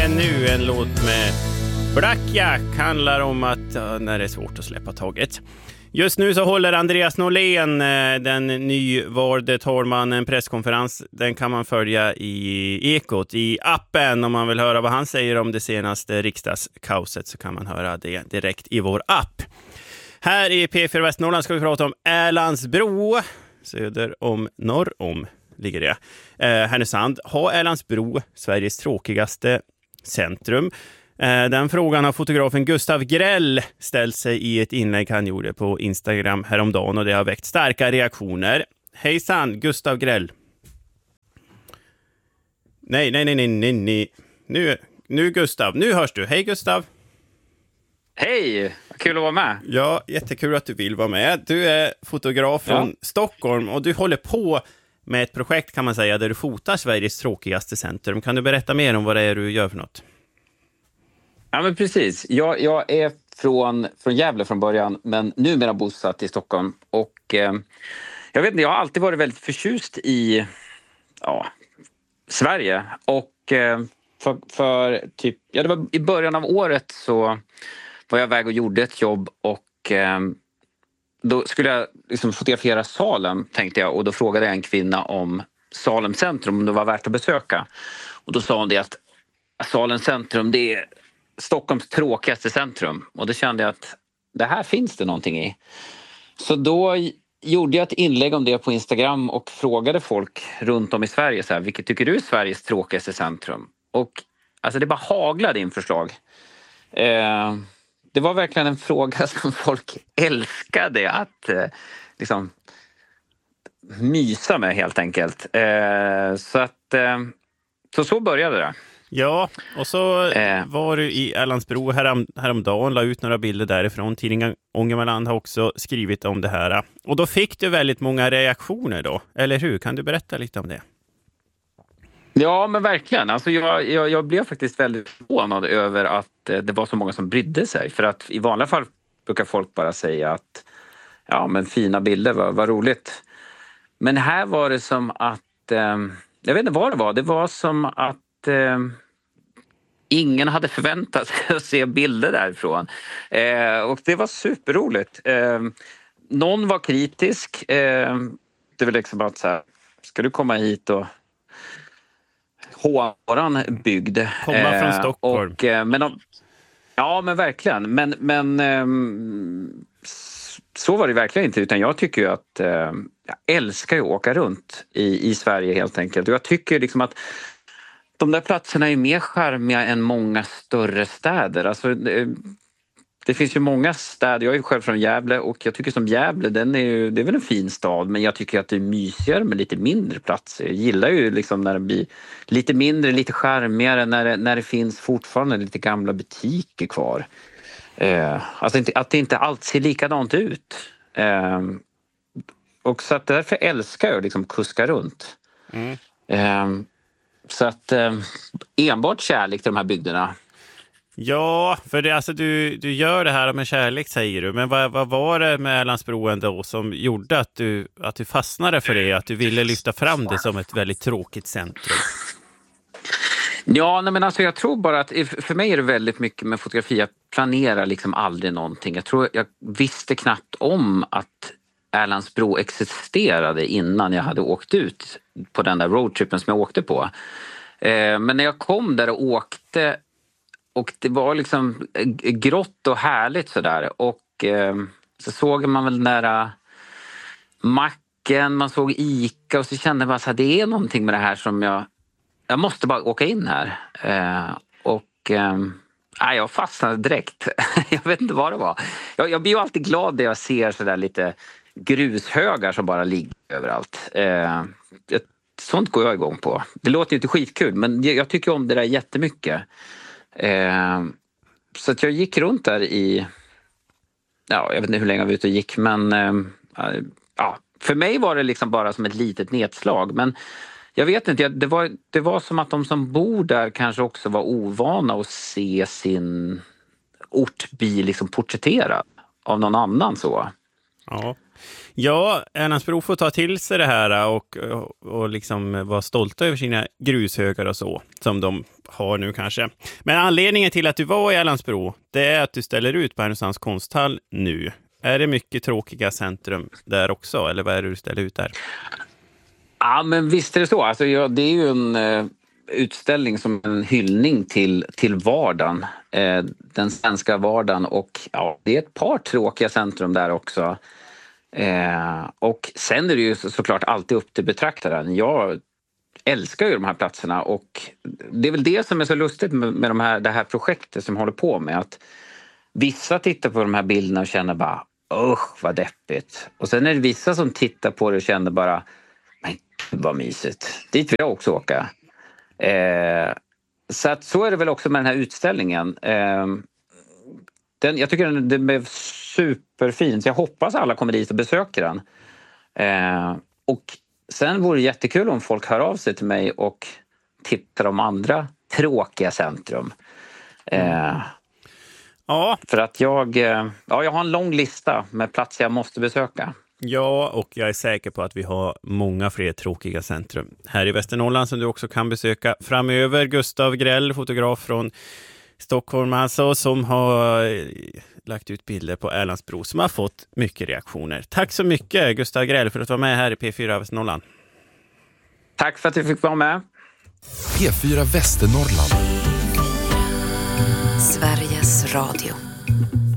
nu en låt med Black Jack handlar om att när det är svårt att släppa taget. Just nu så håller Andreas Norlén, den nyvalde talmannen, en presskonferens. Den kan man följa i Ekot, i appen. Om man vill höra vad han säger om det senaste riksdagskauset så kan man höra det direkt i vår app. Här i P4 Västernorrland ska vi prata om Älandsbro. Söder om, norr om ligger det. Härnösand har Älandsbro Sveriges tråkigaste centrum? Den frågan har fotografen Gustav Grell ställt sig i ett inlägg han gjorde på Instagram häromdagen och det har väckt starka reaktioner. Hejsan, Gustav Grell. Nej. Nu Gustav, nu hörs du. Hej Gustav. Hej, kul att vara med. Ja, jättekul att du vill vara med. Du är fotograf från Stockholm och du håller på med ett projekt kan man säga där du fotar Sveriges tråkigaste centrum. Kan du berätta mer om vad det är du gör för något? Ja, men precis. Jag är från Gävle från början, men numera bosatt i Stockholm. Och jag vet inte, jag har alltid varit väldigt förtjust i Sverige. Och för typ, det var i början av året så var jag iväg och gjorde ett jobb och då skulle jag liksom fotografera Salem, tänkte jag. Och då frågade jag en kvinna om Salem centrum, om det var värt att besöka. Och då sa hon det att Salem centrum, det är Stockholms tråkigaste centrum. Och det kände jag att det här finns det någonting i. Så då gjorde jag ett inlägg om det på Instagram och frågade folk runt om i Sverige så här, vilket tycker du är Sveriges tråkigaste centrum? Och alltså det bara haglade in förslag. Det var verkligen en fråga som folk älskade att liksom mysa med helt enkelt. Så började det. Ja, och så var du i Älandsbro häromdagen, la ut några bilder därifrån. Tidningen Ångermanland har också skrivit om det här. Och då fick du väldigt många reaktioner då, eller hur? Kan du berätta lite om det? Ja, men verkligen. Alltså jag blev faktiskt väldigt förvånad över att det var så många som brydde sig. För att i vanliga fall brukar folk bara säga att ja, men fina bilder, var roligt. Men här var det som att, jag vet inte vad det var. Det var som att ingen hade förväntat sig att se bilder därifrån. Och det var superroligt. Någon var kritisk. Det var liksom att så här, ska du komma hit och våran bygd. Komma från Stockholm. Ja, men verkligen. Men så var det verkligen inte. Utan jag tycker ju att jag älskar ju att åka runt i Sverige helt enkelt. Och jag tycker liksom att de där platserna är mer charmiga än många större städer. Alltså, det finns ju många städer. Jag är själv från Gävle och jag tycker som Gävle, det är väl en fin stad. Men jag tycker att det är mysigare med lite mindre platser. Jag gillar ju liksom när det blir lite mindre, lite charmigare. När det finns fortfarande lite gamla butiker kvar. Alltså att det inte allt ser likadant ut. Och så att därför älskar jag liksom kuska runt. Så att enbart kärlek till de här bygderna. Ja, för det, alltså, du gör det här med kärlek säger du. Men vad var det med Älandsbro då som gjorde att du fastnade för det? Att du ville lyfta fram det som ett väldigt tråkigt centrum? Ja, nej, men alltså jag tror bara att för mig är det väldigt mycket med fotografi. Jag planerar liksom aldrig någonting. Jag tror jag visste knappt om att Älandsbro existerade innan jag hade åkt ut på den där roadtrippen som jag åkte på. Men när jag kom där och åkte och det var liksom grått och härligt sådär och så såg man väl nära macken, man såg Ica och så kände jag bara så här, det är någonting med det här som jag måste bara åka in här. Jag fastnade direkt. Jag vet inte vad det var. Jag blir ju alltid glad när jag ser sådär lite grushögar som bara ligger överallt. Sånt går jag igång på. Det låter ju inte skitkul, men jag tycker om det där jättemycket. Så att jag gick runt där jag vet inte hur länge jag var ute och gick, men för mig var det liksom bara som ett litet nedslag. Men jag vet inte, det var som att de som bor där kanske också var ovana att se sin ort bli liksom porträtterad av någon annan så. Ja, Älandsbro får ta till sig det här och liksom vara stolta över sina grushögar och så, som de har nu kanske. Men anledningen till att du var i Älandsbro, det är att du ställer ut på Härnösands konsthall nu. Är det mycket tråkiga centrum där också, eller vad är det du ställer ut där? Ja, men visst är det så. Alltså, det är ju en utställning som en hyllning till vardagen. Den svenska vardagen, och det är ett par tråkiga centrum där också. Och sen är det ju såklart alltid upp till betraktaren. Jag älskar ju de här platserna, och det är väl det som är så lustigt med det här projektet som håller på med, att vissa tittar på de här bilderna och känner bara usch vad deppigt, och sen är det vissa som tittar på det och känner bara men gud vad mysigt, dit vill jag också åka. Så är det väl också med den här utställningen. Jag tycker den blev superfin, så jag hoppas alla kommer dit och besöker den. Och sen vore det jättekul om folk hör av sig till mig och tittar om andra tråkiga centrum. För att jag har en lång lista med platser jag måste besöka. Ja, och jag är säker på att vi har många fler tråkiga centrum här i Västernorrland som du också kan besöka framöver. Gustav Grell, fotograf från Stockholm alltså, som har lagt ut bilder på Älandsbro som har fått mycket reaktioner. Tack så mycket Gustav Grell för att vara med här i P4 Västernorrland. Tack för att du fick vara med. P4 Västernorrland. Sveriges Radio.